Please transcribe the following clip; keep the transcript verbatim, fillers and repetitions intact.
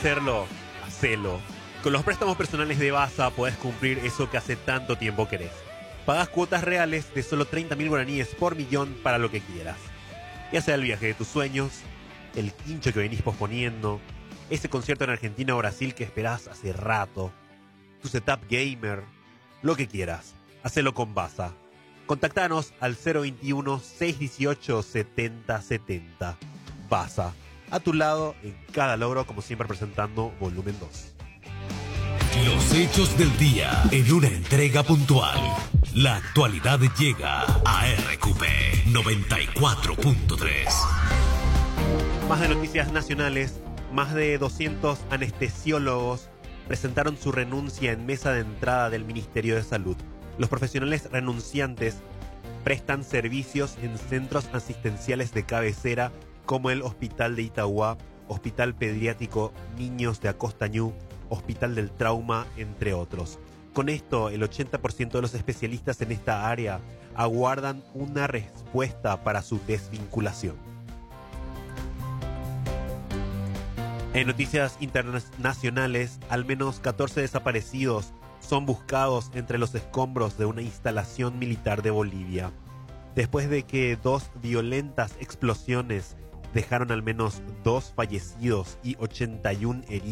hacerlo? Hacelo. Con los préstamos personales de Basa podés cumplir eso que hace tanto tiempo querés. Pagás cuotas reales de solo treinta mil guaraníes por millón para lo que quieras. Ya sea el viaje de tus sueños, el quincho que venís posponiendo, ese concierto en Argentina o Brasil que esperás hace rato, tu setup gamer, lo que quieras. Hacelo con Basa. Contactanos al cero veintiuno, seiscientos dieciocho, setenta setenta. Basa, a tu lado en cada logro, como siempre presentando volumen dos. Los hechos del día en una entrega puntual. La actualidad llega a R Q P noventa y cuatro punto tres. Más de noticias nacionales, más de doscientos anestesiólogos presentaron su renuncia en mesa de entrada del Ministerio de Salud. Los profesionales renunciantes prestan servicios en centros asistenciales de cabecera como el Hospital de Itauguá, Hospital Pediátrico Niños de Acostañú, Hospital del Trauma, entre otros. Con esto, el ochenta por ciento de los especialistas en esta área aguardan una respuesta para su desvinculación. En noticias internacionales, al menos catorce desaparecidos son buscados entre los escombros de una instalación militar de Bolivia, después de que dos violentas explosiones dejaron al menos dos fallecidos y ochenta y uno heridos.